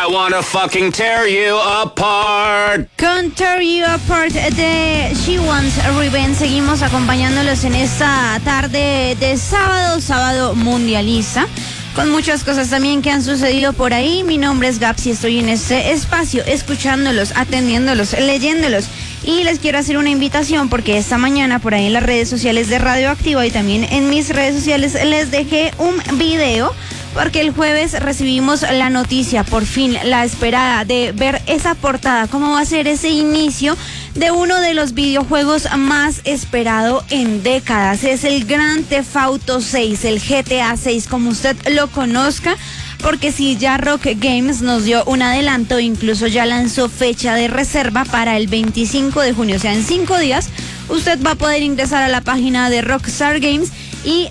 wanna fucking tear you apart. Con Tear You Apart de She Wants Revenge. Seguimos acompañándolos en esta tarde de sábado mundialista, con muchas cosas también que han sucedido por ahí. Mi nombre es Gaps y estoy en este espacio escuchándolos, atendiéndolos, leyéndolos. Y les quiero hacer una invitación porque esta mañana por ahí en las redes sociales de Radioactiva y también en mis redes sociales les dejé un video, porque el jueves recibimos la noticia, por fin, la esperada, de ver esa portada, cómo va a ser ese inicio de uno de los videojuegos más esperado en décadas. Es el Grand Theft Auto 6, el GTA 6, como usted lo conozca, porque si ya Rock Games nos dio un adelanto, incluso ya lanzó fecha de reserva para el 25 de junio, o sea, en 5 días, usted va a poder ingresar a la página de Rockstar Games y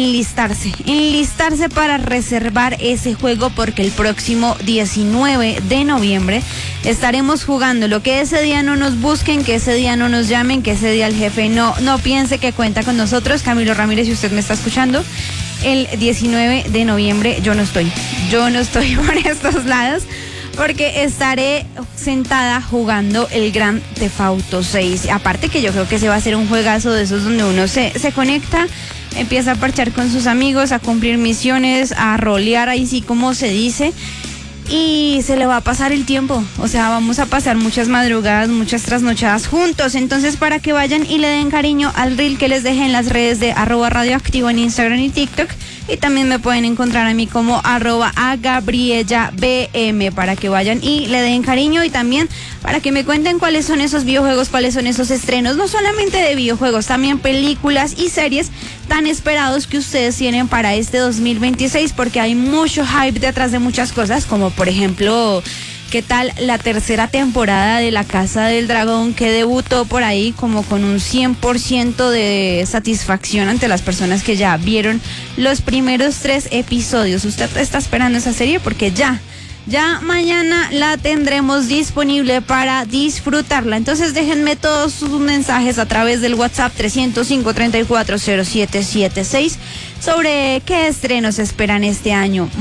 enlistarse para reservar ese juego, porque el próximo 19 de noviembre estaremos jugando. Lo que ese día no nos busquen, que ese día no nos llamen, que ese día el jefe no piense que cuenta con nosotros. Camilo Ramírez, si usted me está escuchando, el 19 de noviembre yo no estoy por estos lados, porque estaré sentada jugando el Grand Theft Auto 6. Aparte que yo creo que ese va a ser un juegazo de esos donde uno se conecta, empieza a parchar con sus amigos, a cumplir misiones, a rolear, ahí sí como se dice, y se le va a pasar el tiempo. O sea, vamos a pasar muchas madrugadas, muchas trasnochadas juntos. Entonces, para que vayan y le den cariño al reel que les dejé en las redes de @radioactivo en Instagram y TikTok, y también me pueden encontrar a mí como @AGabrielaBM, para que vayan y le den cariño, y también para que me cuenten cuáles son esos videojuegos, cuáles son esos estrenos, no solamente de videojuegos, también películas y series tan esperados que ustedes tienen para este 2026, porque hay mucho hype detrás de muchas cosas, como por ejemplo, ¿qué tal la tercera temporada de La Casa del Dragón, que debutó por ahí como con un 100% de satisfacción ante las personas que ya vieron los primeros 3 episodios? ¿Usted está esperando esa serie? Porque ya mañana la tendremos disponible para disfrutarla. Entonces déjenme todos sus mensajes a través del WhatsApp 305-340776 sobre qué estrenos esperan este año.